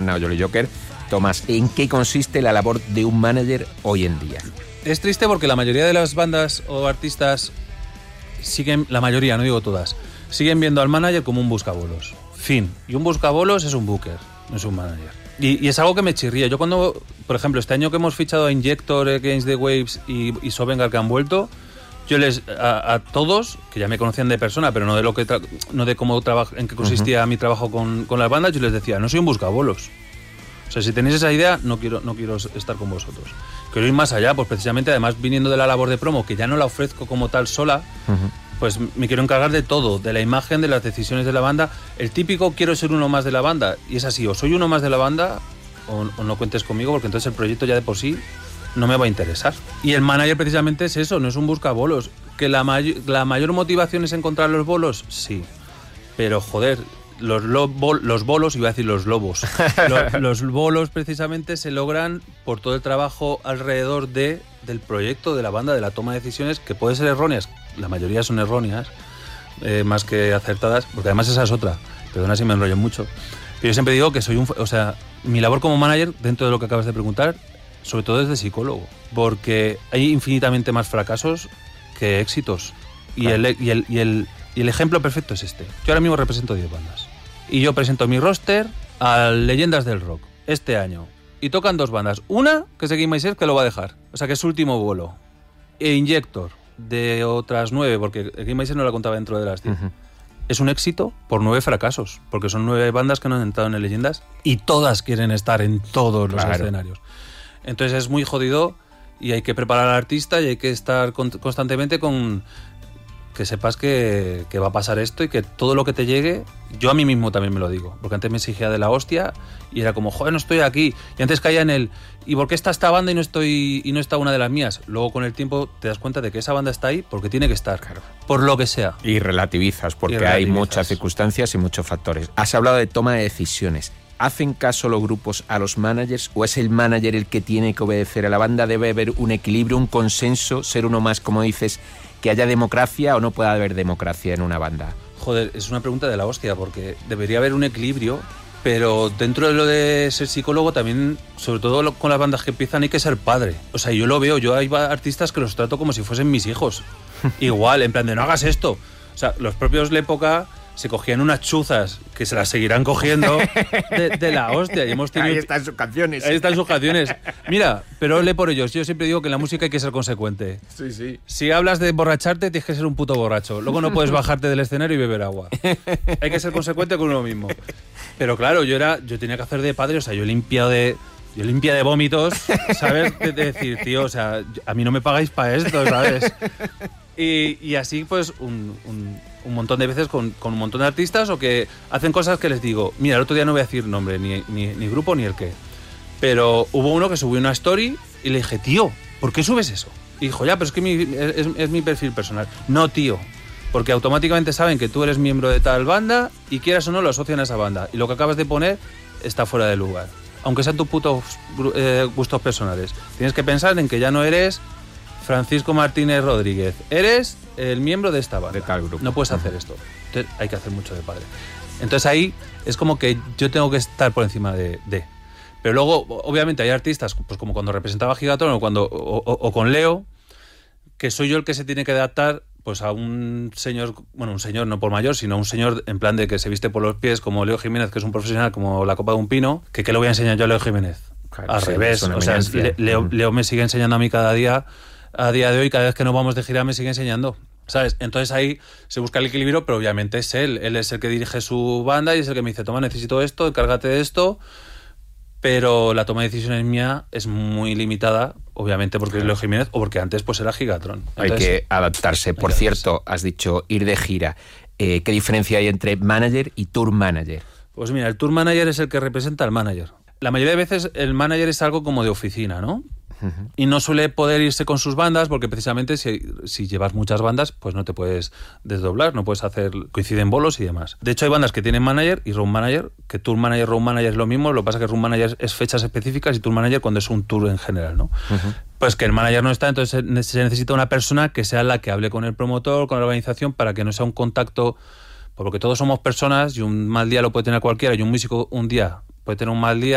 ganado Jolly Joker. Tomás, ¿en qué consiste la labor de un manager hoy en día? Es triste porque la mayoría de las bandas o artistas siguen, la mayoría, no digo todas, siguen viendo al manager como un buscabolos. Fin. Y un buscabolos es un booker, no es un manager. Y es algo que me chirría. Yo cuando, por ejemplo, este año que hemos fichado a Injector, Against the Waves y Sovengar que han vuelto, yo a todos, que ya me conocían de persona, pero no de lo que no de cómo en qué consistía mi trabajo con las bandas, yo les decía, no soy un buscabolos. O sea, si tenéis esa idea, no quiero estar con vosotros. Quiero ir más allá, pues precisamente, además viniendo de la labor de promo, que ya no la ofrezco como tal sola, pues me quiero encargar de todo, de la imagen, de las decisiones de la banda. El típico quiero ser uno más de la banda, y es así, o soy uno más de la banda, o no cuentes conmigo, porque entonces el proyecto ya de por sí no me va a interesar. Y el manager precisamente es eso, no es un buscabolos. ¿Que la mayor motivación es encontrar los bolos? Sí. Pero joder, los bolos, iba a decir los lobos. Los bolos precisamente se logran por todo el trabajo alrededor del proyecto, de la banda, de la toma de decisiones, que puede ser erróneas, la mayoría son erróneas, más que acertadas, porque además esa es otra. Perdona si me enrollo mucho. Pero yo siempre digo que mi labor como manager, dentro de lo que acabas de preguntar, sobre todo es de psicólogo, porque hay infinitamente más fracasos que éxitos. Claro. Y el ejemplo perfecto es este. Yo ahora mismo represento 10 bandas. Y yo presento mi roster a Leyendas del Rock este año. Y tocan 2 bandas. Una, que es Game Master, que lo va a dejar. O sea, que es su último vuelo. E Injector, de otras 9, porque Game Master no la contaba dentro de las 10. Es un éxito por 9 fracasos, porque son 9 bandas que no han entrado en Leyendas y todas quieren estar en todos los escenarios. Entonces es muy jodido y hay que preparar al artista y hay que estar constantemente con que sepas que va a pasar esto y que todo lo que te llegue, yo a mí mismo también me lo digo, porque antes me exigía de la hostia y era como, joder, no estoy aquí, y antes caía en el, ¿y por qué está esta banda y no está una de las mías? Luego con el tiempo te das cuenta de que esa banda está ahí porque tiene que estar, claro, por lo que sea. Y relativizas, porque hay muchas circunstancias y muchos factores. Has hablado de toma de decisiones. ¿Hacen caso los grupos a los managers o es el manager el que tiene que obedecer a la banda? ¿Debe haber un equilibrio, un consenso, ser uno más, como dices, que haya democracia o no puede haber democracia en una banda? Joder, es una pregunta de la hostia, porque debería haber un equilibrio, pero dentro de lo de ser psicólogo también, sobre todo con las bandas que empiezan, hay que ser padre. O sea, yo lo veo, yo hay artistas que los trato como si fuesen mis hijos. Igual, en plan de no hagas esto. O sea, los propios Lépoca se cogían unas chuzas que se las seguirán cogiendo de la hostia. Y hemos tenido... Ahí están sus canciones. Ahí están sus canciones. Mira, pero ole por ellos. Yo siempre digo que en la música hay que ser consecuente. Sí, sí. Si hablas de emborracharte, tienes que ser un puto borracho. Luego no puedes bajarte del escenario y beber agua. Hay que ser consecuente con uno mismo. Pero claro, yo tenía que hacer de padre, o sea, yo limpia de vómitos, ¿sabes? De decir, tío, o sea, a mí no me pagáis para esto, ¿sabes? Y así, pues, un montón de veces con un montón de artistas o que hacen cosas que les digo, mira, el otro día no voy a decir nombre, ni grupo, ni el qué. Pero hubo uno que subió una story y le dije, tío, ¿por qué subes eso? Y dijo, ya, pero es que es mi perfil personal. No, tío, porque automáticamente saben que tú eres miembro de tal banda y quieras o no lo asocian a esa banda. Y lo que acabas de poner está fuera de lugar. Aunque sean tus putos gustos personales. Tienes que pensar en que ya no eres Francisco Martínez Rodríguez. Eres el miembro de esta banda. De tal grupo. No puedes hacer esto. Entonces hay que hacer mucho de padre. Entonces ahí es como que yo tengo que estar por encima de. Pero luego, obviamente, hay artistas, pues como cuando representaba a Gigatron o con Leo, que soy yo el que se tiene que adaptar pues a un señor, bueno, un señor no por mayor, sino un señor en plan de que se viste por los pies como Leo Jiménez, que es un profesional como la copa de un pino, que ¿qué le voy a enseñar yo a Leo Jiménez? Claro, al revés, o sea, Leo me sigue enseñando a mí cada día, a día de hoy, cada vez que nos vamos de gira me sigue enseñando, ¿sabes? Entonces ahí se busca el equilibrio, pero obviamente es él es el que dirige su banda y es el que me dice, toma, necesito esto, encárgate de esto, pero la toma de decisiones mía es muy limitada, obviamente porque es Leo Jiménez o porque antes pues era Gigatron. Entonces, hay que adaptarse. Por cierto, has dicho ir de gira. ¿Qué diferencia hay entre manager y tour manager? Pues mira, el tour manager es el que representa al manager. La mayoría de veces el manager es algo como de oficina, ¿no? Y no suele poder irse con sus bandas porque precisamente si llevas muchas bandas pues no te puedes desdoblar, no puedes coinciden bolos y demás. De hecho hay bandas que tienen manager y road manager, que tour manager, road manager es lo mismo, lo que pasa es que road manager es fechas específicas y tour manager cuando es un tour en general, ¿no? Pues que el manager no está, entonces se necesita una persona que sea la que hable con el promotor, con la organización, para que no sea un contacto, porque todos somos personas y un mal día lo puede tener cualquiera y un músico un día puede tener un mal día